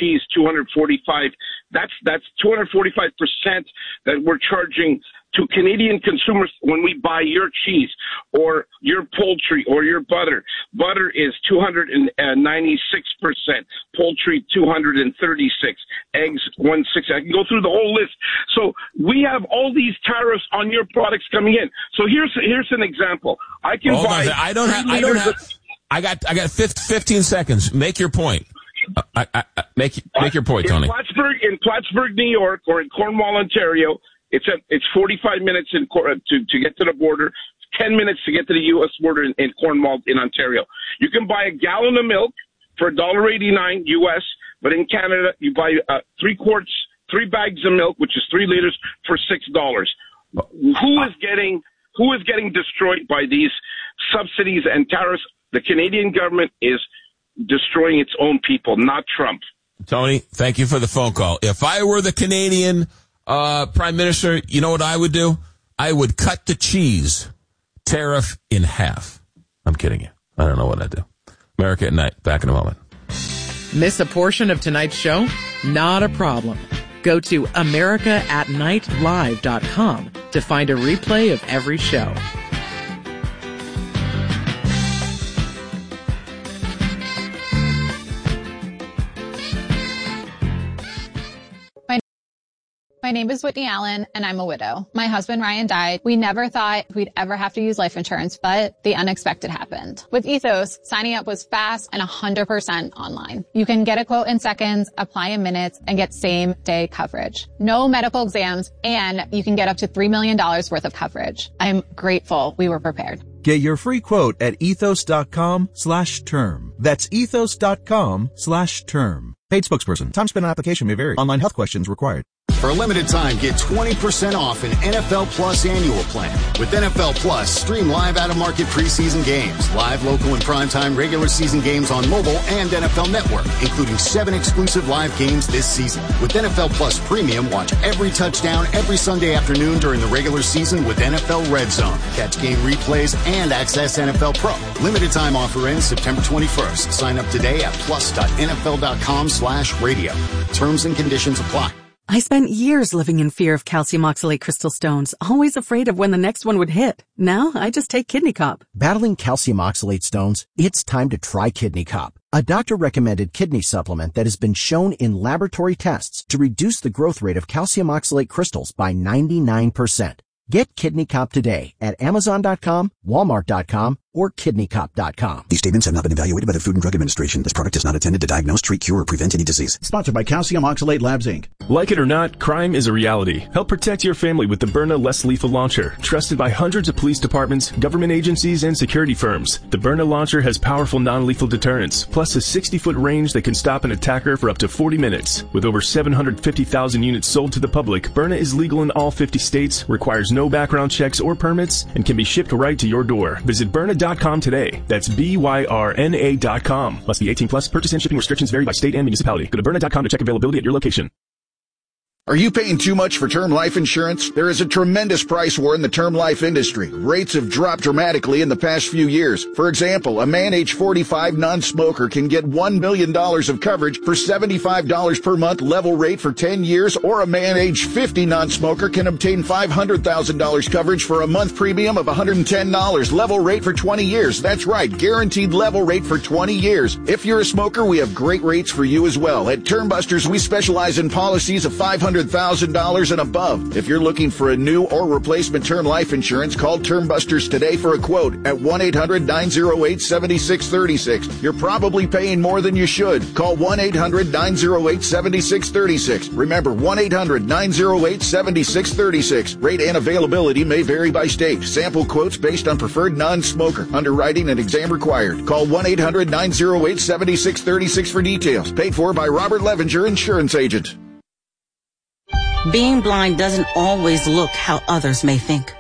cheese, 245. That's 245% that we're charging to Canadian consumers when we buy your cheese or your poultry or your butter. Butter is 296%, poultry 236, eggs 160. I can go through the whole list. So we have all these tariffs on your products coming in. So here's an example. I can buy. I got 15 seconds. Make your point. Make your point, Tony. In Plattsburgh, New York, or in Cornwall, Ontario, it's 45 minutes to get to the border, 10 minutes to get to the U.S. border in Cornwall, in Ontario. You can buy a gallon of milk for $1.89 U.S., but in Canada you buy 3 bags of milk, which is 3 liters, for $6. Who is getting destroyed by these subsidies and tariffs? The Canadian government is destroying its own people, not Trump. Tony, thank you for the phone call. If I were the Canadian Prime Minister, you know what I would do? I would cut the cheese tariff in half. I'm kidding you. I don't know what I'd do. America at Night. Back in a moment. Miss a portion of tonight's show? Not a problem. Go to americaatnightlive.com to find a replay of every show. My name is Whitney Allen, and I'm a widow. My husband, Ryan, died. We never thought we'd ever have to use life insurance, but the unexpected happened. With Ethos, signing up was fast and 100% online. You can get a quote in seconds, apply in minutes, and get same-day coverage. No medical exams, and you can get up to $3 million worth of coverage. I'm grateful we were prepared. Get your free quote at ethos.com/term. That's ethos.com/term. Paid spokesperson. Time spent on application may vary. Online health questions required. For a limited time, get 20% off an NFL Plus annual plan. With NFL Plus, stream live out-of-market preseason games, live local and primetime regular season games on mobile and NFL Network, including 7 exclusive live games this season. With NFL Plus Premium, watch every touchdown every Sunday afternoon during the regular season with NFL Red Zone. Catch game replays and access NFL Pro. Limited time offer ends September 21st. Sign up today at plus.nfl.com/radio. Terms and conditions apply. I spent years living in fear of calcium oxalate crystal stones, always afraid of when the next one would hit. Now I just take Kidney Cop. Battling calcium oxalate stones? It's time to try Kidney Cop, a doctor-recommended kidney supplement that has been shown in laboratory tests to reduce the growth rate of calcium oxalate crystals by 99%. Get Kidney Cop today at Amazon.com, Walmart.com, or KidneyCop.com. These statements have not been evaluated by the Food and Drug Administration. This product is not intended to diagnose, treat, cure, or prevent any disease. Sponsored by Calcium Oxalate Labs, Inc. Like it or not, crime is a reality. Help protect your family with the Byrna Less Lethal Launcher, trusted by hundreds of police departments, government agencies, and security firms. The Byrna Launcher has powerful non-lethal deterrence, plus a 60-foot range that can stop an attacker for up to 40 minutes. With over 750,000 units sold to the public, Byrna is legal in all 50 states, requires no background checks or permits, and can be shipped right to your door. Visit Byrna.com today. That's BYRNA.com. Must be 18 plus. Purchase and shipping restrictions vary by state and municipality. Go to Byrna.com to check availability at your location. Are you paying too much for term life insurance? There is a tremendous price war in the term life industry. Rates have dropped dramatically in the past few years. For example, a man age 45 non-smoker can get $1 million of coverage for $75 per month level rate for 10 years, or a man age 50 non-smoker can obtain $500,000 coverage for a month premium of $110 level rate for 20 years. That's right, guaranteed level rate for 20 years. If you're a smoker, we have great rates for you as well. At Term Busters, we specialize in policies of $500,000 and above. If you're looking for a new or replacement term life insurance, call Term Busters today for a quote at 1-800-908-7636. You're probably paying more than you should. Call 1-800-908-7636. Remember, 1-800-908-7636. Rate and availability may vary by state. Sample quotes based on preferred non-smoker. Underwriting and exam required. Call 1-800-908-7636 for details. Paid for by Robert Levenger, insurance agent. Being blind doesn't always look how others may think.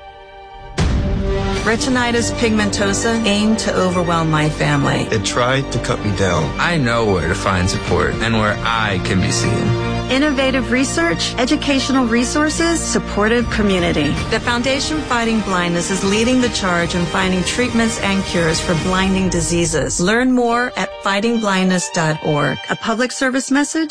Retinitis pigmentosa aimed to overwhelm my family. It tried to cut me down. I know where to find support and where I can be seen. Innovative research, educational resources, supportive community. The Foundation Fighting Blindness is leading the charge in finding treatments and cures for blinding diseases. Learn more at fightingblindness.org. A public service message